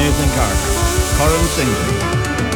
Nathan Carter, Corin Singleton.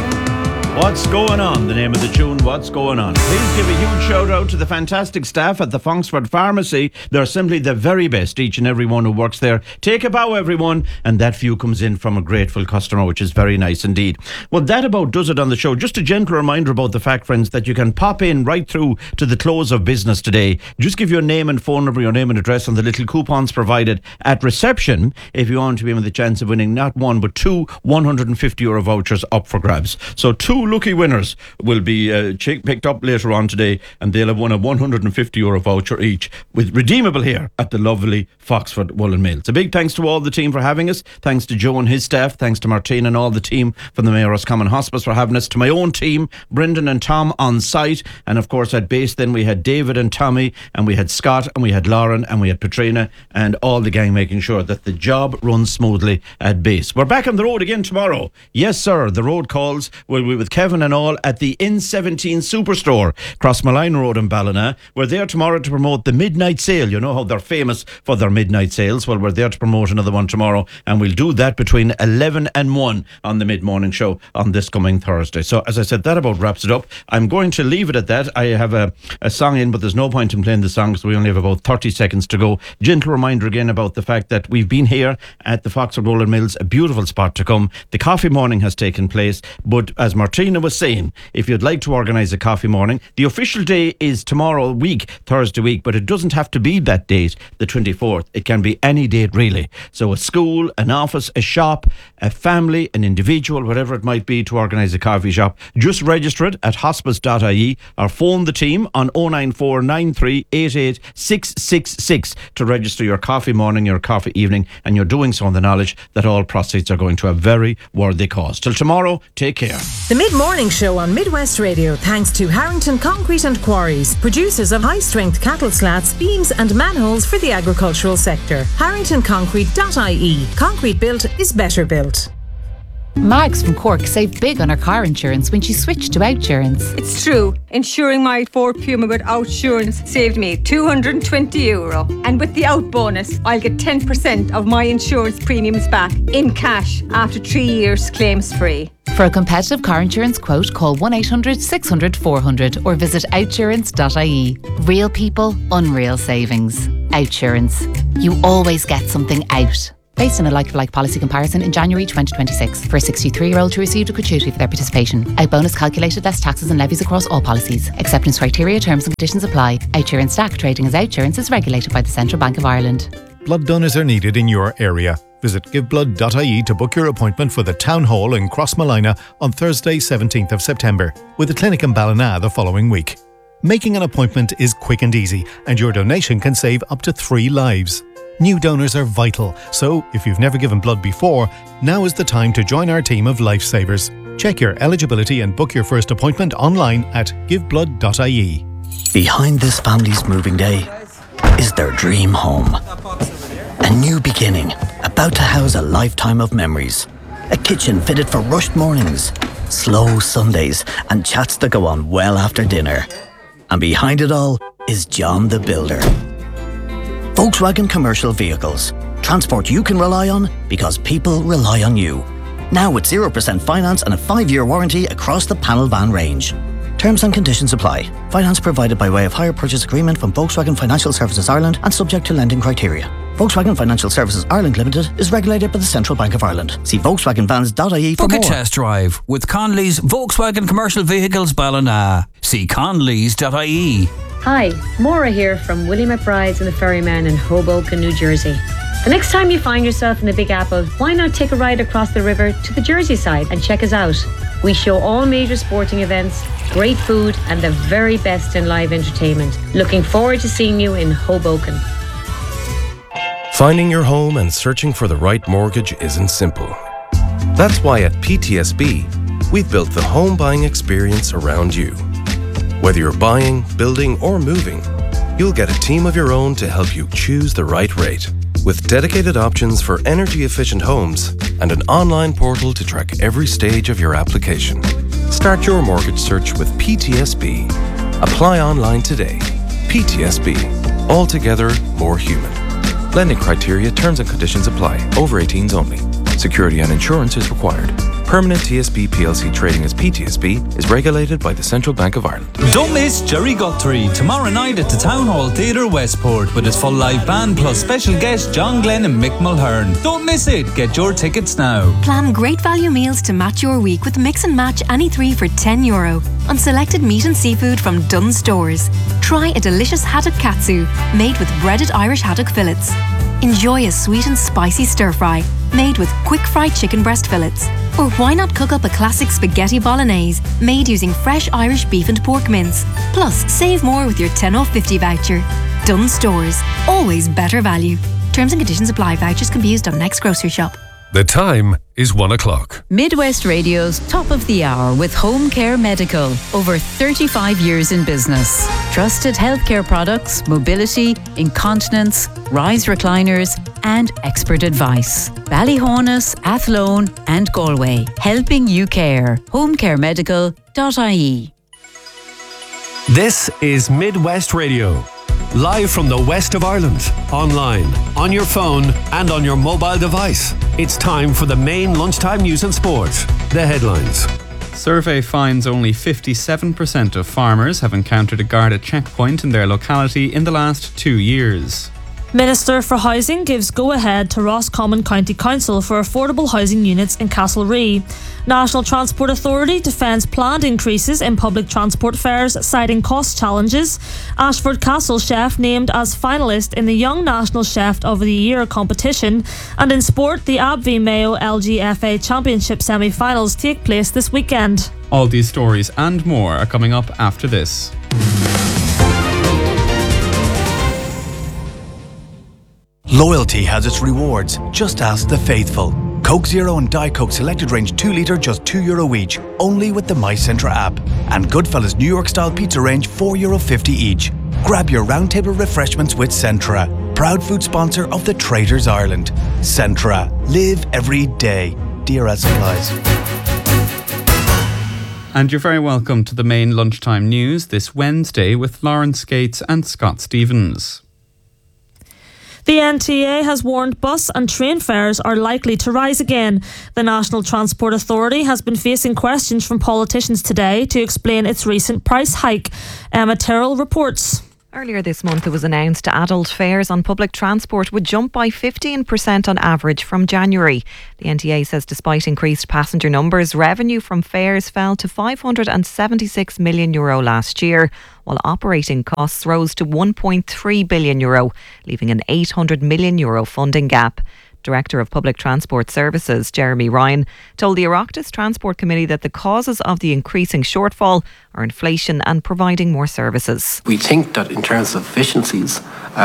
What's going on? The name of the tune, What's Going On? Please give a huge shout out to the fantastic staff at the Fonksford Pharmacy. They're simply the very best, each and every one who works there. Take a bow, everyone. And that view comes in from a grateful customer, which is very nice indeed. Well, that about does it on the show. Just a gentle reminder about the fact, friends, that you can pop in right through to the close of business today. Just give your name and phone number, your name and address on the little coupons provided at reception if you want to be with the chance of winning not one but two €150 vouchers up for grabs. So two lucky winners will be picked up later on today, and they'll have won a €150 voucher each, with redeemable here at the lovely Foxford Woolen Mills. A big thanks to all the team for having us. Thanks to Joe and his staff. Thanks to Martine and all the team from the Mayor's Common Hospice for having us. To my own team, Brendan and Tom on site, and of course at base then we had David and Tommy, and we had Scott, and we had Lauren, and we had Katrina, and all the gang making sure that the job runs smoothly at base. We're back on the road again tomorrow. Yes sir, the road calls will be with Kevin and all at the N17 Superstore, Crossmalline Road in Ballina. We're there tomorrow to promote the midnight sale. You know how they're famous for their midnight sales. Well, we're there to promote another one tomorrow, and we'll do that between 11 and 1 on the mid-morning show on this coming Thursday. So as I said, that about wraps it up. I'm going to leave it at that. I have a song in, but there's no point in playing the song because we only have about 30 seconds to go. Gentle reminder again about the fact that we've been here at the Foxford Woolen Mills, a beautiful spot to come. The coffee morning has taken place, but as Martina was saying, if you'd like to organise a coffee morning, the official day is tomorrow week, Thursday week, but it doesn't have to be that date, the 24th. It can be any date really. So a school, an office, a shop, a family, an individual, whatever it might be, to organise a coffee shop, just register it at hospice.ie or phone the team on 094 93 88 666 to register your coffee morning, your coffee evening, and you're doing so in the knowledge that all proceeds are going to a very worthy cause. Till tomorrow, take care. The Mid-Morning Show on Midwest Radio, thanks to Harrington Concrete and Quarries, producers of high-strength cattle slats, beams and manholes for the agricultural sector. HarringtonConcrete.ie. Concrete built is better built. Mags from Cork saved big on her car insurance when she switched to Outsurance. It's true. Insuring my Ford Puma with Outsurance saved me €220. And with the Out bonus, I'll get 10% of my insurance premiums back in cash after 3 years claims free. For a competitive car insurance quote, call 1800 600 400 or visit outsurance.ie. Real people, unreal savings. Outsurance. You always get something out. Based on a like-for-like policy comparison in January 2026 for a 63-year-old who received a gratuity for their participation. Out bonus calculated less taxes and levies across all policies. Acceptance criteria, terms and conditions apply. Outsurance stack trading as Outsurance is regulated by the Central Bank of Ireland. Blood donors are needed in your area. Visit giveblood.ie to book your appointment for the Town Hall in Crossmalina on Thursday 17th of September, with a clinic in Ballina the following week. Making an appointment is quick and easy, and your donation can save up to 3 lives. New donors are vital, so if you've never given blood before, now is the time to join our team of lifesavers. Check your eligibility and book your first appointment online at giveblood.ie. Behind this family's moving day is their dream home. A new beginning, about to house a lifetime of memories. A kitchen fitted for rushed mornings, slow Sundays, and chats that go on well after dinner. And behind it all is John the Builder. Volkswagen Commercial Vehicles. Transport you can rely on because people rely on you. Now with 0% finance and a 5-year warranty across the panel van range. Terms and conditions apply. Finance provided by way of hire purchase agreement from Volkswagen Financial Services Ireland and subject to lending criteria. Volkswagen Financial Services Ireland Limited is regulated by the Central Bank of Ireland. See VolkswagenVans.ie for more. Book a test drive with Conley's Volkswagen Commercial Vehicles Ballina. See Conleys.ie. Hi, Maura here from Willie McBride's and the Ferryman in Hoboken, New Jersey. The next time you find yourself in the Big Apple, why not take a ride across the river to the Jersey side and check us out? We show all major sporting events, great food and the very best in live entertainment. Looking forward to seeing you in Hoboken. Finding your home and searching for the right mortgage isn't simple. That's why at PTSB, we've built the home buying experience around you. Whether you're buying, building, or moving, you'll get a team of your own to help you choose the right rate. With dedicated options for energy-efficient homes and an online portal to track every stage of your application. Start your mortgage search with PTSB. Apply online today. PTSB. Altogether more human. Lending criteria, terms and conditions apply. Over 18s only. Security and insurance is required. Permanent TSB plc trading as PTSB is regulated by the Central Bank of Ireland. Don't miss Jerry Guthrie tomorrow night at the Town Hall Theatre Westport with his full live band plus special guests John Glenn and Mick Mulhern. Don't miss it. Get your tickets now. Plan great value meals to match your week with Mix and Match any three for €10 on selected meat and seafood from Dunn Stores. Try a delicious haddock katsu made with breaded Irish haddock fillets. Enjoy a sweet and spicy stir fry made with quick fried chicken breast fillets. Or why not cook up a classic spaghetti bolognese made using fresh Irish beef and pork mince. Plus, save more with your 10 off 50 voucher. Dunn Stores, always better value. Terms and conditions apply. Vouchers can be used on next grocery shop. The time is 1 o'clock. Midwest Radio's Top of the Hour with Home Care Medical. Over 35 years in business. Trusted healthcare products, mobility, incontinence, rise recliners and expert advice. Ballyhonus, Athlone and Galway. Helping you care. homecaremedical.ie. This is Midwest Radio. Live from the west of Ireland, online, on your phone and on your mobile device. It's time for the main lunchtime news and sport. The headlines. Survey finds only 57% of farmers have encountered a Garda checkpoint in their locality in the last 2 years. Minister for Housing gives go-ahead to Roscommon County Council for affordable housing units in Castlerea. National Transport Authority defends planned increases in public transport fares, citing cost challenges. Ashford Castle chef named as finalist in the Young National Chef of the Year competition. And in sport, the AbbVie Mayo LGFA Championship semi-finals take place this weekend. All these stories and more are coming up after this. Loyalty has its rewards. Just ask the faithful. Coke Zero and Diet Coke Selected Range 2 litre just €2 each, only with the MyCentra app. And Goodfellas New York Style Pizza Range €4.50 each. Grab your roundtable refreshments with Centra, proud food sponsor of the Traitors Ireland. Centra, live every day. DRS supplies. And you're very welcome to the main lunchtime news this Wednesday with Lawrence Gates and Scott Stevens. The NTA has warned bus and train fares are likely to rise again. The National Transport Authority has been facing questions from politicians today to explain its recent price hike. Emma Terrell reports. Earlier this month, it was announced adult fares on public transport would jump by 15% on average from January. The NTA says despite increased passenger numbers, revenue from fares fell to €576 million last year, while operating costs rose to €1.3 billion, leaving an €800 million funding gap. Director of Public Transport Services, Jeremy Ryan, told the Oireachtas Transport Committee that the causes of the increasing shortfall are inflation and providing more services. We think that in terms of efficiencies,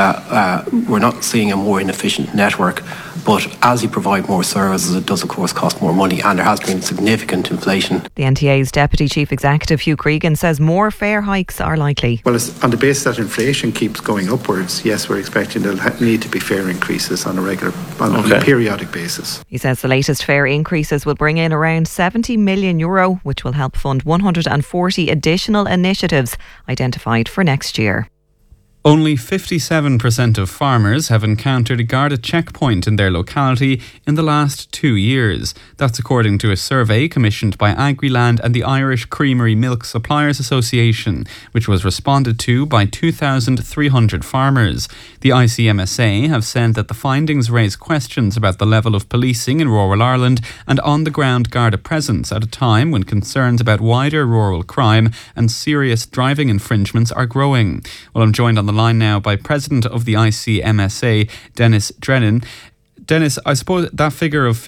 we're not seeing a more inefficient network, but as you provide more services, it does of course cost more money, and there has been significant inflation. The NTA's Deputy Chief Executive Hugh Cregan says more fare hikes are likely. Well, it's on the basis that inflation keeps going upwards, yes, we're expecting there'll need to be fare increases on a periodic basis. He says the latest fare increases will bring in around €70 million, which will help fund 140 additional initiatives identified for next year. Only 57% of farmers have encountered a Garda checkpoint in their locality in the last 2 years. That's according to a survey commissioned by Agriland and the Irish Creamery Milk Suppliers Association, which was responded to by 2,300 farmers. The ICMSA have said that the findings raise questions about the level of policing in rural Ireland and on-the-ground Garda presence at a time when concerns about wider rural crime and serious driving infringements are growing. Well, I'm joined on the line now by President of the ICMSA, Dennis Drennan. Dennis, I suppose that figure of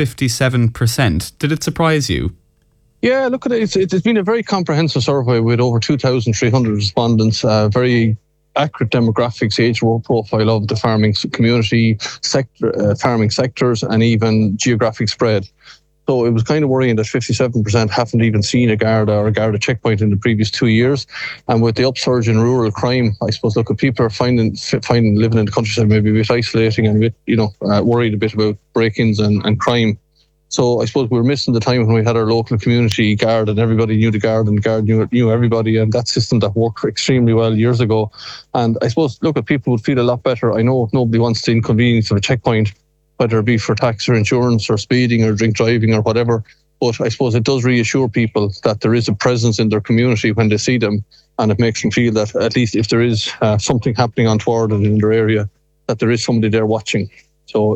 57%, did it surprise you? Yeah, look at it. It's been a very comprehensive survey with over 2,300 respondents, very accurate demographics, age profile of the farming community, farming sectors, and even geographic spread. So it was kind of worrying that 57% haven't even seen a Garda checkpoint in the previous 2 years. And with the upsurge in rural crime, I suppose, look, people are finding living in the countryside maybe a bit isolating and a bit, worried a bit about break-ins and crime. So I suppose we were missing the time when we had our local community guard and everybody knew the guard and the guard knew everybody, and that system that worked extremely well years ago. And I suppose, look, people would feel a lot better. I know nobody wants the inconvenience of a checkpoint, whether it be for tax or insurance or speeding or drink driving or whatever. But I suppose it does reassure people that there is a presence in their community when they see them, and it makes them feel that at least if there is something happening untoward in their area, that there is somebody there watching. So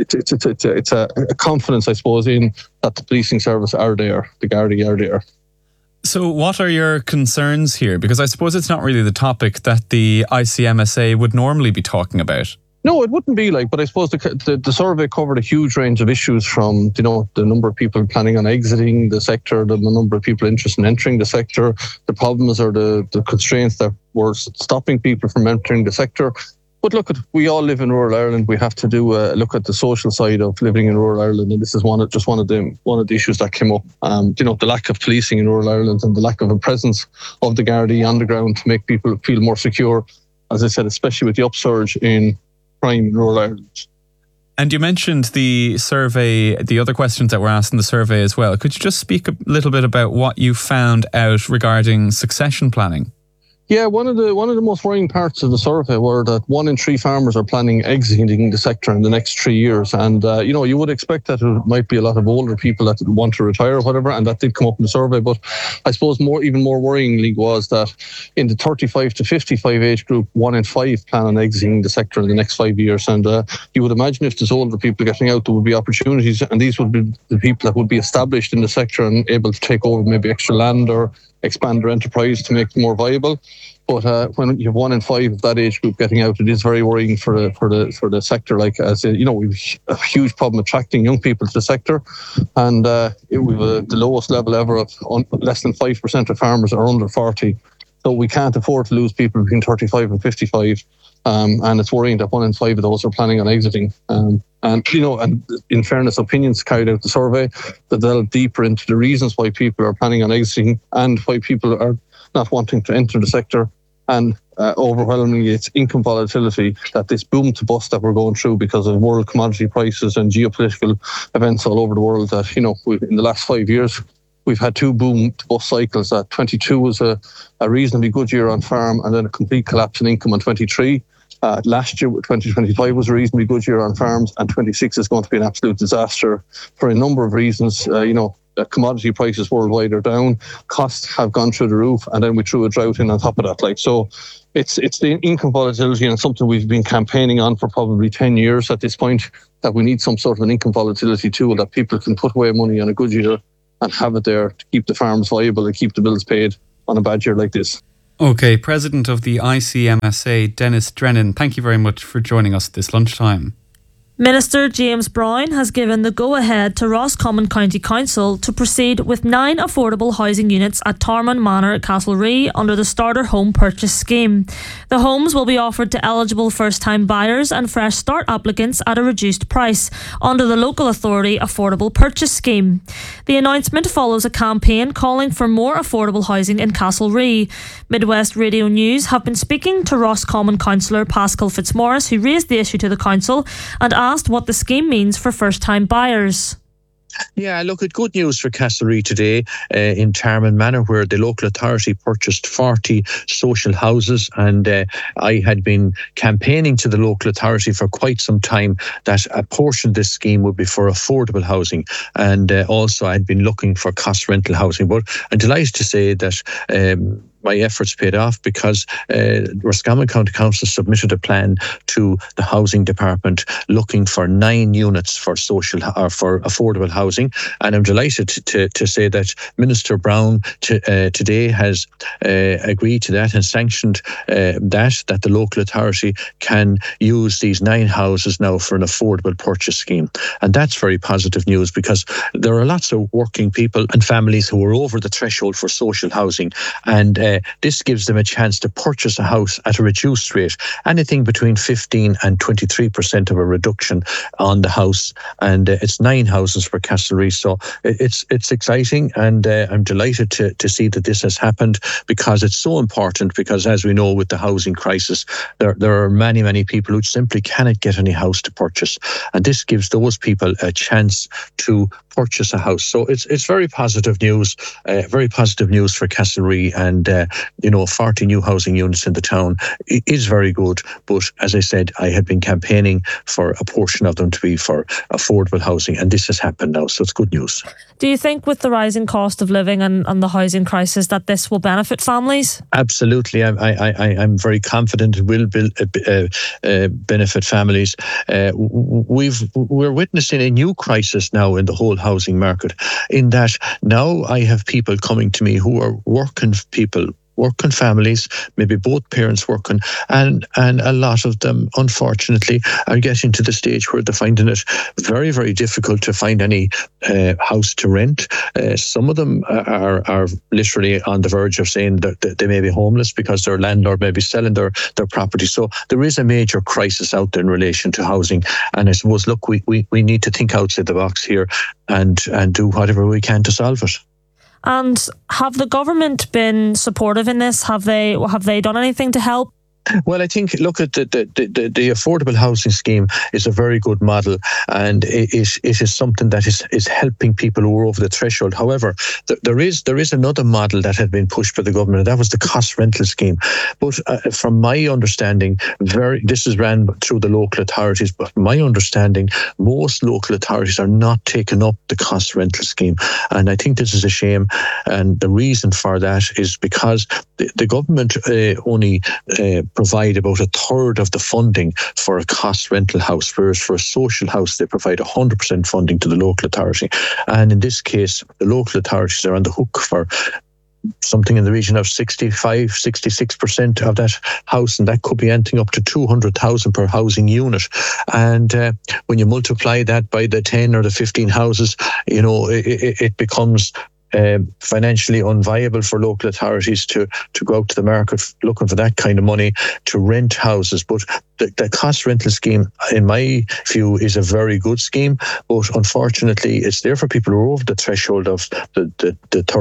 it's a confidence, I suppose, in that the policing service are there, the Gardaí are there. So what are your concerns here? Because I suppose it's not really the topic that the ICMSA would normally be talking about. No, it wouldn't be but I suppose the survey covered a huge range of issues from, the number of people planning on exiting the sector, the number of people interested in entering the sector, the problems or the constraints that were stopping people from entering the sector. But look, we all live in rural Ireland. We have to do look at the social side of living in rural Ireland, and this is one of the issues that came up. The lack of policing in rural Ireland and the lack of a presence of the Gardaí on the ground to make people feel more secure. As I said, especially with the upsurge in crime in rural Ireland. And you mentioned the survey, the other questions that were asked in the survey as well. Could you just speak a little bit about what you found out regarding succession planning? Yeah, one of the most worrying parts of the survey were that 1 in 3 farmers are planning exiting the sector in the next 3 years. And, you would expect that there might be a lot of older people that want to retire or whatever, and that did come up in the survey. But I suppose even more worryingly was that in the 35 to 55 age group, 1 in 5 plan on exiting the sector in the next 5 years. And you would imagine if there's older people getting out, there would be opportunities, and these would be the people that would be established in the sector and able to take over maybe extra land or expand their enterprise to make it more viable. But when you have 1 in 5 of that age group getting out, it is very worrying for the sector. We've a huge problem attracting young people to the sector, and we've the lowest level ever of less than 5% of farmers are under 40. So we can't afford to lose people between 35 and 55. And it's worrying that 1 in 5 of those are planning on exiting. And in fairness, Opinions carried out the survey that delved deeper into the reasons why people are planning on exiting and why people are not wanting to enter the sector. And overwhelmingly, it's income volatility, that this boom to bust that we're going through because of world commodity prices and geopolitical events all over the world, that, in the last 5 years, we've had 2 boom to bust cycles. That 22 was a reasonably good year on farm, and then a complete collapse in income on 23. Last year, 2025 was a reasonably good year on farms, and 26 is going to be an absolute disaster for a number of reasons. Commodity prices worldwide are down, costs have gone through the roof, and then we threw a drought in on top of that. So it's the income volatility, and something we've been campaigning on for probably 10 years at this point, that we need some sort of an income volatility tool that people can put away money on a good year and have it there to keep the farms viable and keep the bills paid on a bad year like this. Okay, President of the ICMSA, Dennis Drennan, thank you very much for joining us this lunchtime. Minister James Brown has given the go-ahead to Roscommon County Council to proceed with 9 affordable housing units at Tormund Manor, Castlerea under the Starter Home Purchase Scheme. The homes will be offered to eligible first-time buyers and fresh start applicants at a reduced price under the Local Authority Affordable Purchase Scheme. The announcement follows a campaign calling for more affordable housing in Castlerea. Midwest Radio News have been speaking to Roscommon Councillor Pascal Fitzmaurice, who raised the issue to the council and asked what the scheme means for first-time buyers. Yeah, look, it's good news for Castlerea today in Tormund Manor, where the local authority purchased 40 social houses, and I had been campaigning to the local authority for quite some time that a portion of this scheme would be for affordable housing, and also I'd been looking for cost rental housing. But I'm delighted to say that my efforts paid off, because Roscommon County Council submitted a plan to the Housing Department looking for 9 units for social or for affordable housing, and I'm delighted to say that Minister Brown today has agreed to that and sanctioned that the local authority can use these 9 houses now for an affordable purchase scheme, and that's very positive news, because there are lots of working people and families who are over the threshold for social housing, and this gives them a chance to purchase a house at a reduced rate, anything between 15 and 23% of a reduction on the house, and it's 9 houses for Castlerea. So it's exciting, and I'm delighted to see that this has happened, because it's so important, because as we know with the housing crisis, there are many people who simply cannot get any house to purchase, and this gives those people a chance to purchase a house. So it's very positive news for Castlerea, and 40 new housing units in the town is very good. But as I said, I had been campaigning for a portion of them to be for affordable housing, and this has happened now, so it's good news. Do you think with the rising cost of living and the housing crisis that this will benefit families? Absolutely. I'm very confident it will benefit families. We're witnessing a new crisis now in the whole housing market, in that now I have people coming to me who are working families, maybe both parents working, and a lot of them, unfortunately, are getting to the stage where they're finding it very, very difficult to find any house to rent. Some of them are literally on the verge of saying that they may be homeless because their landlord may be selling their property. So there is a major crisis out there in relation to housing. And I suppose, look, we need to think outside the box here and do whatever we can to solve it. And have the government been supportive in this? Have they done anything to help? Well, I think, look at the affordable housing scheme is a very good model, and it is something that is helping people who are over the threshold. However, there is another model that had been pushed by the government, and that was the cost rental scheme. But from my understanding, this is ran through the local authorities, but my understanding, most local authorities are not taking up the cost rental scheme. And I think this is a shame. And the reason for that is because the government only provide about a third of the funding for a cost rental house, whereas for a social house they provide 100% funding to the local authority. And in this case, the local authorities are on the hook for something in the region of 66% of that house, and that could be anything up to 200,000 per housing unit. And when you multiply that by the 10 or the 15 houses, it becomes financially unviable for local authorities to go out to the market looking for that kind of money to rent houses. But the cost rental scheme, in my view, is a very good scheme, but unfortunately it's there for people who are over the threshold of the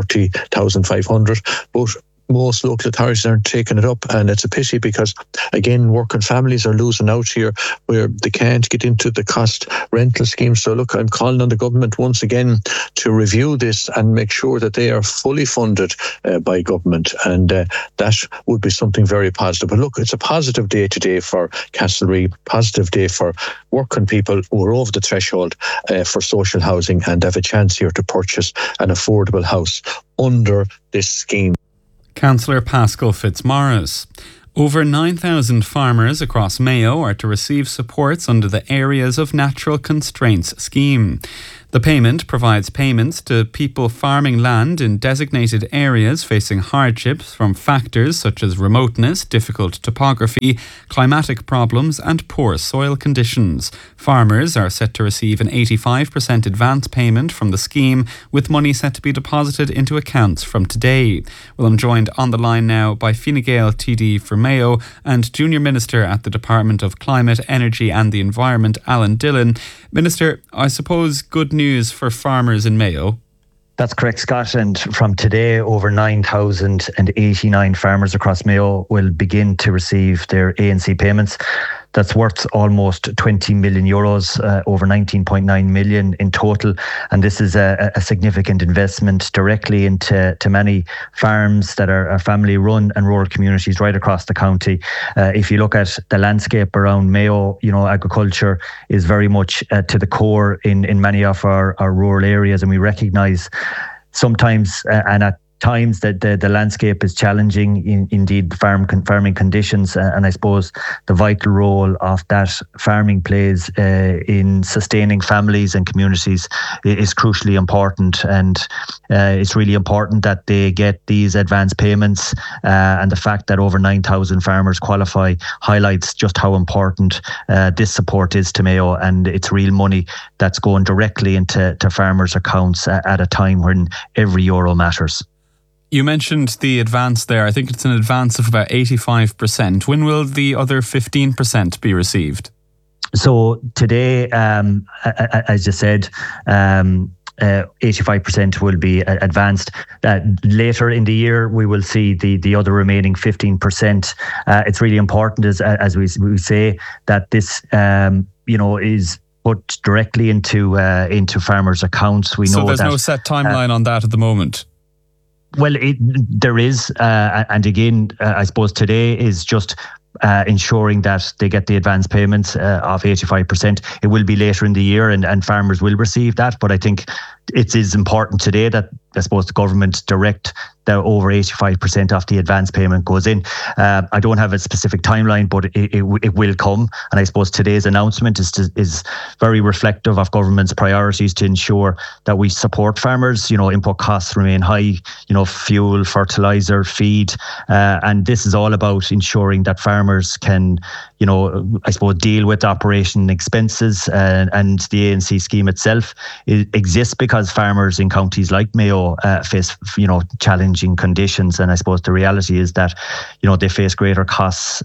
30,500, but most local authorities aren't taking it up, and it's a pity because, again, working families are losing out here where they can't get into the cost rental scheme. So look, I'm calling on the government once again to review this and make sure that they are fully funded by government, and that would be something very positive. But look, it's a positive day today for Castlereagh, positive day for working people who are over the threshold for social housing and have a chance here to purchase an affordable house under this scheme. Councillor Pascal Fitzmaurice. Over 9,000 farmers across Mayo are to receive supports under the Areas of Natural Constraints scheme. The payment provides payments to people farming land in designated areas facing hardships from factors such as remoteness, difficult topography, climatic problems and poor soil conditions. Farmers are set to receive an 85% advance payment from the scheme, with money set to be deposited into accounts from today. Well, I'm joined on the line now by Fine Gael TD for Mayo and Junior Minister at the Department of Climate, Energy and the Environment, Alan Dillon. Minister, I suppose good news for farmers in Mayo. That's correct, Scott. And from today, over 9,089 farmers across Mayo will begin to receive their ANC payments. That's worth almost 20 million euros, over 19.9 million in total. And this is a significant investment directly into many farms that are family run and rural communities right across the county. If you look at the landscape around Mayo, agriculture is very much to the core in many of our rural areas. And we recognise sometimes and at times that the landscape is challenging, indeed farming conditions, and I suppose the vital role of that farming plays in sustaining families and communities is crucially important, and it's really important that they get these advance payments, and the fact that over 9,000 farmers qualify highlights just how important this support is to Mayo, and it's real money that's going directly into farmers' accounts at a time when every euro matters. You mentioned the advance there. I think it's an advance of about 85%. When will the other 15% be received? So today, as you said, 85% will be advanced. Later in the year, we will see the other remaining 15%. It's really important, as we say, that this is put directly into farmers' accounts. We know so there's that, no set timeline on that at the moment? Well, there is, and again, I suppose today is just ensuring that they get the advance payments of 85%. It will be later in the year, and farmers will receive that. But I think it is important today that, I suppose, the government direct that over 85% of the advance payment goes in. I don't have a specific timeline, but it will come. And I suppose today's announcement is very reflective of government's priorities to ensure that we support farmers. Input costs remain high, fuel, fertilizer, feed. And this is all about ensuring that farmers can, I suppose, deal with operation expenses. And the ANC scheme itself exists because farmers in counties like Mayo face, challenging conditions. And I suppose the reality is that, they face greater costs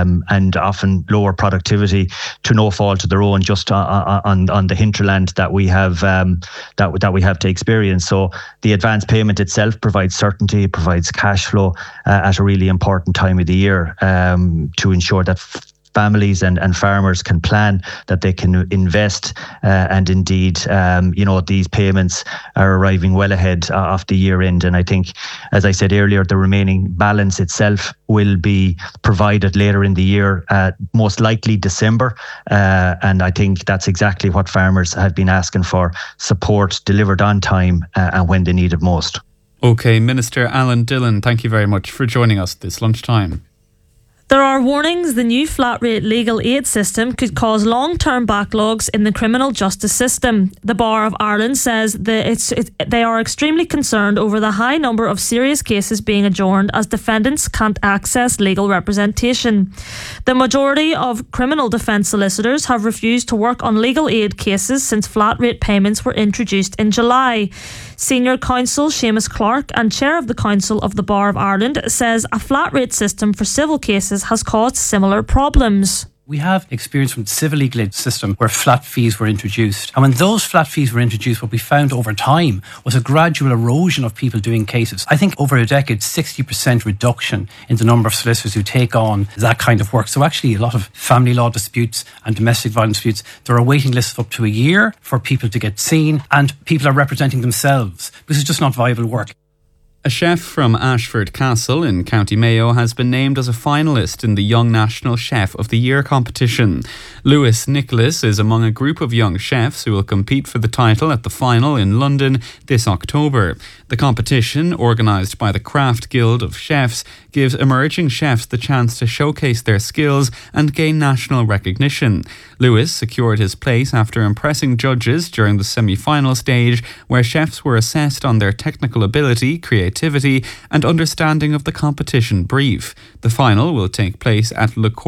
and often lower productivity to no fault of their own, just on the hinterland that we have that we have to experience. So the advance payment itself provides certainty, provides cash flow at a really important time of the year to ensure that families and farmers can plan, that they can invest, and indeed, these payments are arriving well ahead of the year end. And I think, as I said earlier, the remaining balance itself will be provided later in the year, most likely December. And I think that's exactly what farmers have been asking for: support delivered on time and when they need it most. OK, Minister Alan Dillon, thank you very much for joining us this lunchtime. There are warnings the new flat rate legal aid system could cause long-term backlogs in the criminal justice system. The Bar of Ireland says that they are extremely concerned over the high number of serious cases being adjourned as defendants can't access legal representation. The majority of criminal defence solicitors have refused to work on legal aid cases since flat rate payments were introduced in July. Senior counsel Seamus Clark and chair of the Council of the Bar of Ireland says a flat rate system for civil cases has caused similar problems. We have experience from the civil legal aid system where flat fees were introduced. And when those flat fees were introduced, what we found over time was a gradual erosion of people doing cases. I think over a decade, 60% reduction in the number of solicitors who take on that kind of work. So actually a lot of family law disputes and domestic violence disputes, there are waiting lists of up to a year for people to get seen, and people are representing themselves. This is just not viable work. A chef from Ashford Castle in County Mayo has been named as a finalist in the Young National Chef of the Year competition. Lewis Nicholas is among a group of young chefs who will compete for the title at the final in London this October. The competition, organised by the Craft Guild of Chefs, gives emerging chefs the chance to showcase their skills and gain national recognition. Lewis secured his place after impressing judges during the semi-final stage, where chefs were assessed on their technical ability, creativity and understanding of the competition brief. The final will take place at Le